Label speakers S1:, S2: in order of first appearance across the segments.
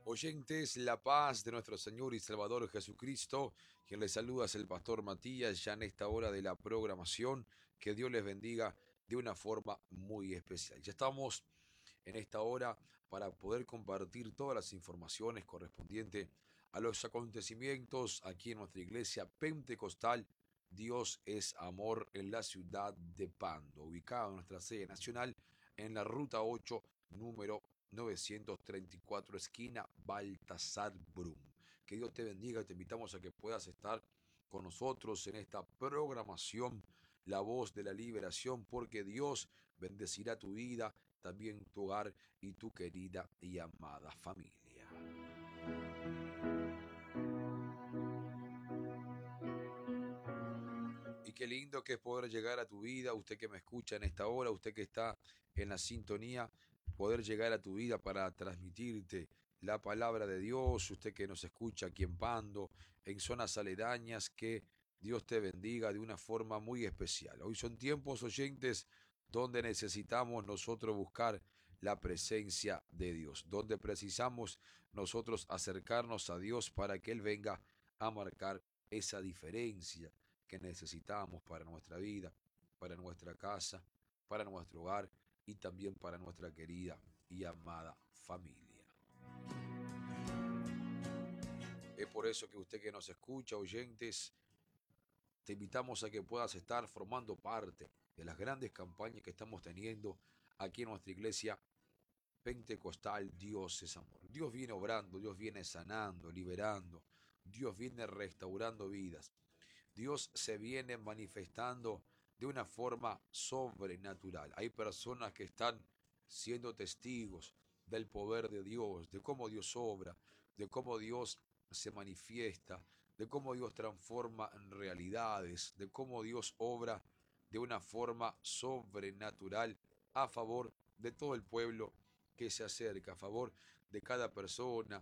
S1: Oyentes, la paz de nuestro Señor y Salvador Jesucristo, quien les saluda es el pastor Matías, ya en esta hora de la programación, que Dios les bendiga de una forma muy especial. Ya estamos en esta hora para poder compartir todas las informaciones correspondientes a los acontecimientos aquí en nuestra iglesia pentecostal. Dios es amor en la ciudad de Pando, ubicada en nuestra sede nacional en la ruta 8, número 934, esquina Baltasar Brum. Que Dios te bendiga y te invitamos a que puedas estar con nosotros en esta programación, La Voz de la Liberación, porque Dios bendecirá tu vida, también tu hogar y tu querida y amada familia. Y qué lindo que es poder llegar a tu vida, usted que me escucha en esta hora, usted que está en la sintonía, poder llegar a tu vida para transmitirte la palabra de Dios, usted que nos escucha aquí en Pando, en zonas aledañas, que Dios te bendiga de una forma muy especial. Hoy son tiempos, oyentes, donde necesitamos nosotros buscar la presencia de Dios, donde precisamos nosotros acercarnos a Dios para que Él venga a marcar esa diferencia que necesitamos para nuestra vida, para nuestra casa, para nuestro hogar y también para nuestra querida y amada familia. Es por eso que usted que nos escucha, oyentes, te invitamos a que puedas estar formando parte de las grandes campañas que estamos teniendo aquí en nuestra iglesia pentecostal. Dios es amor. Dios viene obrando, Dios viene sanando, liberando, Dios viene restaurando vidas. Dios se viene manifestando de una forma sobrenatural. Hay personas que están siendo testigos del poder de Dios, de cómo Dios obra, de cómo Dios se manifiesta, de cómo Dios transforma en realidades, de cómo Dios obra de una forma sobrenatural a favor de todo el pueblo que se acerca, a favor de cada persona,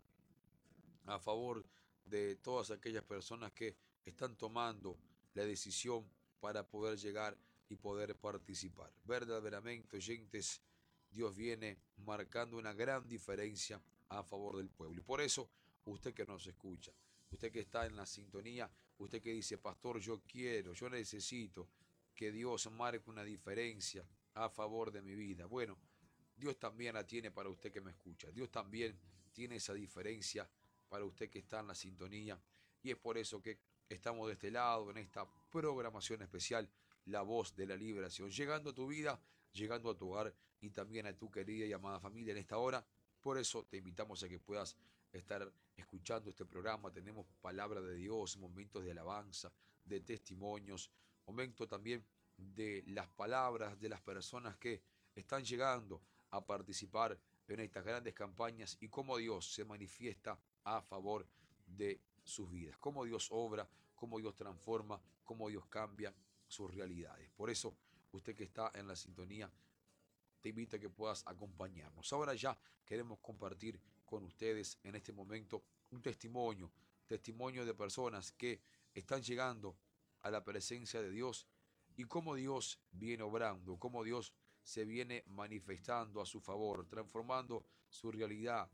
S1: a favor de todas aquellas personas que están tomando la decisión para poder llegar y poder participar. Verdaderamente, oyentes, Dios viene marcando una gran diferencia a favor del pueblo. Y por eso, usted que nos escucha, usted que está en la sintonía, usted que dice, pastor, yo quiero, yo necesito que Dios marque una diferencia a favor de mi vida. Bueno, Dios también la tiene para usted que me escucha. Dios también tiene esa diferencia para usted que está en la sintonía. Y es por eso que estamos de este lado en esta programación especial, La Voz de la Liberación, llegando a tu vida, llegando a tu hogar y también a tu querida y amada familia en esta hora. Por eso te invitamos a que puedas estar escuchando este programa. Tenemos palabra de Dios, momentos de alabanza, de testimonios, momentos también de las palabras de las personas que están llegando a participar en estas grandes campañas y cómo Dios se manifiesta a favor de sus vidas, cómo Dios obra, cómo Dios transforma, cómo Dios cambia sus realidades. Por eso, usted que está en la sintonía, te invito a que puedas acompañarnos. Ahora ya queremos compartir con ustedes en este momento un testimonio, testimonio de personas que están llegando a la presencia de Dios y cómo Dios viene obrando, cómo Dios se viene manifestando a su favor, transformando su realidad,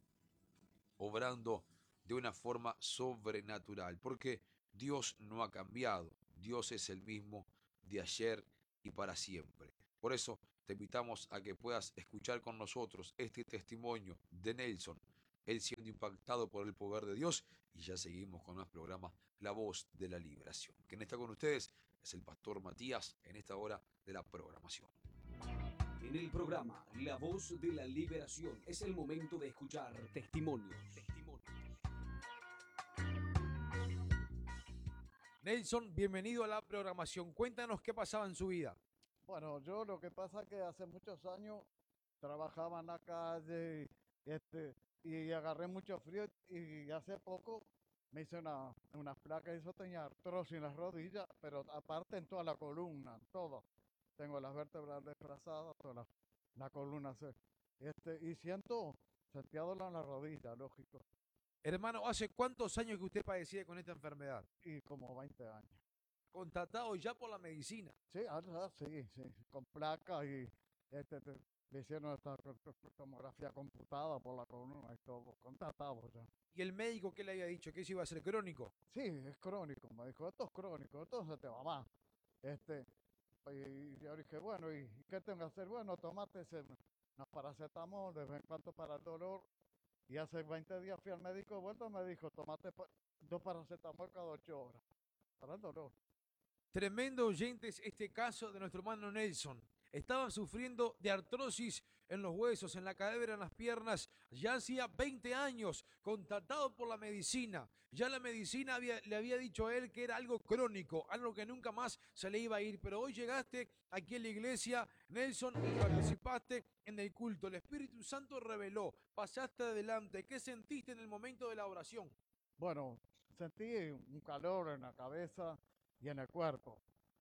S1: obrando de una forma sobrenatural, porque Dios no ha cambiado, Dios es el mismo de ayer y para siempre. Por eso te invitamos a que puedas escuchar con nosotros este testimonio de Nelson, él siendo impactado por el poder de Dios, y ya seguimos con nuestro programa La Voz de la Liberación. Quien está con ustedes es el pastor Matías en esta hora de la programación.
S2: En el programa La Voz de la Liberación es el momento de escuchar testimonios.
S3: Nelson, bienvenido a la programación. Cuéntanos qué pasaba en su vida.
S4: Bueno, yo lo que pasa es que hace muchos años trabajaba en la calle y agarré mucho frío y hace poco me hice una placa y eso tenía artrosis en las rodillas, pero aparte en toda la columna, en todo. Tengo las vértebras desplazadas, toda la columna y sentía dolor en la rodilla, lógico,
S3: Hermano, ¿hace cuántos años que usted padecía con esta enfermedad?
S4: y como 20 años.
S3: Contratado ya por la medicina.
S4: Sí, sí, con placas y me hicieron esta tomografía computada por la columna y todo, contratado ya.
S3: ¿Y el médico qué le había dicho? ¿Que eso iba a ser crónico?
S4: Sí, es crónico, me dijo, esto es crónico, esto se te va más. Este, y yo dije, bueno, ¿y qué tengo que hacer? Bueno, tomate unos paracetamol de vez en cuando para el dolor. Y hace 20 días fui al médico de vuelta, me dijo, tomate 2 paracetamol cada 8 horas para el dolor.
S3: Tremendo, oyentes, este caso de nuestro hermano Nelson. Estaba sufriendo de artrosis en los huesos, en la cadera, en las piernas, ya hacía 20 años, contactado por la medicina. Ya la medicina le había dicho a él que era algo crónico, algo que nunca más se le iba a ir. Pero hoy llegaste aquí en la iglesia, Nelson, y participaste en el culto. El Espíritu Santo reveló, pasaste adelante. ¿Qué sentiste en el momento de la oración?
S4: Bueno, sentí un calor en la cabeza y en el cuerpo.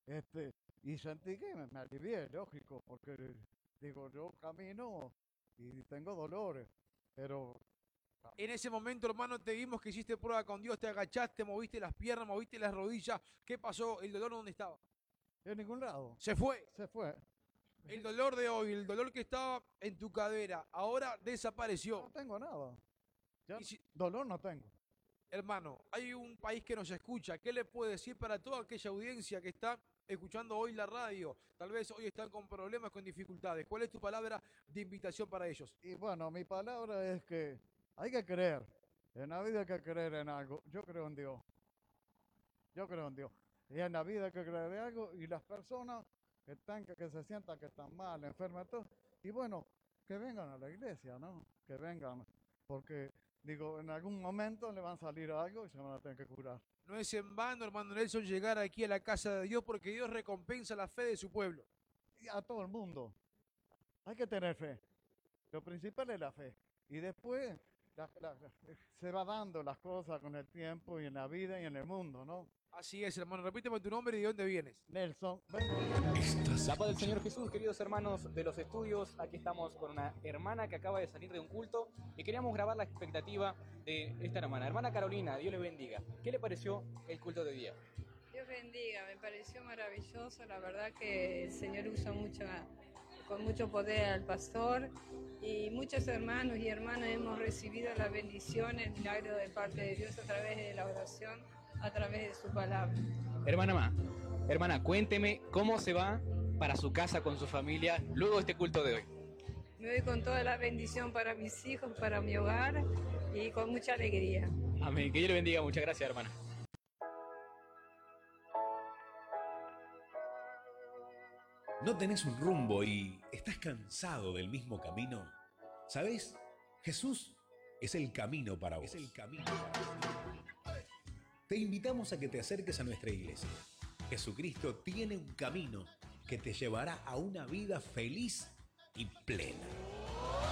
S4: Y sentí que me alivié, lógico, porque digo, yo camino y tengo dolores, pero
S3: En ese momento, hermano, te vimos que hiciste prueba con Dios, te agachaste, moviste las piernas, moviste las rodillas. ¿Qué pasó? ¿El dolor dónde estaba?
S4: en ningún lado
S3: Se fue.
S4: se fue.
S3: El dolor de hoy, el dolor que estaba en tu cadera, ahora
S4: No
S3: desapareció.
S4: tengo nada. Ya
S3: Y si-
S4: dolor no tengo.
S3: Hermano, hay un país que nos escucha. ¿Qué le puede decir para toda aquella audiencia que está escuchando hoy la radio? Tal vez hoy están con problemas, con dificultades. ¿Cuál es tu palabra de invitación para ellos?
S4: Y bueno, mi palabra es que hay que creer. En la vida hay que creer en algo. Yo creo en Dios. Yo creo en Dios. Y en la vida hay que creer en algo. Y las personas que se sientan que están mal, enfermas, todo. Y bueno, que vengan a la iglesia, ¿no? Que vengan. Porque, digo, en algún momento le van a salir algo y se van a tener que curar.
S3: No es en vano, hermano Nelson, llegar aquí a la casa de Dios porque Dios recompensa la fe de su pueblo.
S4: Y a todo el mundo. Hay que tener fe. Lo principal es la fe. Y después se va dando las cosas con el tiempo y en la vida y en el mundo, ¿no?
S3: Así es, hermano. Repíteme tu nombre y de dónde vienes.
S4: Nelson, ven.
S5: La paz del Señor Jesús, queridos hermanos de los estudios. Aquí estamos con una hermana que acaba de salir de un culto y queríamos grabar la expectativa de esta hermana. Hermana Carolina, Dios le bendiga. ¿Qué le pareció el culto de día?
S6: Dios bendiga, me pareció maravilloso, la verdad que el Señor usa mucho, con mucho poder al pastor y muchos hermanos y hermanas hemos recibido la bendición, el milagro de parte de Dios a través de la oración, a través de su palabra.
S5: Hermana, cuénteme cómo se va para su casa con su familia luego de este culto de hoy.
S6: Me voy con toda la bendición para mis hijos, para mi hogar y con mucha alegría.
S5: Amén, que Dios le bendiga. Muchas gracias, hermana.
S7: ¿No tenés un rumbo y estás cansado del mismo camino? ¿Sabés? Jesús es el camino para vos. Te invitamos a que te acerques a nuestra iglesia. Jesucristo tiene un camino que te llevará a una vida feliz y plena.